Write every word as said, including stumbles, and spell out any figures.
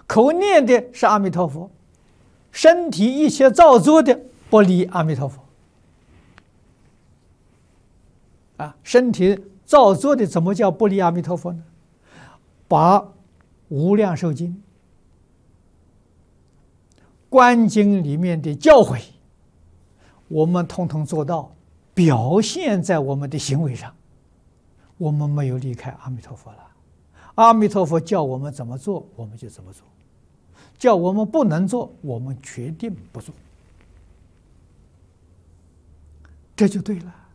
口念的是阿弥陀佛，身体一切造作的不离阿弥陀佛。啊，身体造作的怎么叫不离阿弥陀佛呢？把《无量寿经》、观经里面的教诲，我们统统做到，表现在我们的行为上，我们没有离开阿弥陀佛了。阿弥陀佛叫我们怎么做，我们就怎么做；叫我们不能做，我们决定不做，这就对了。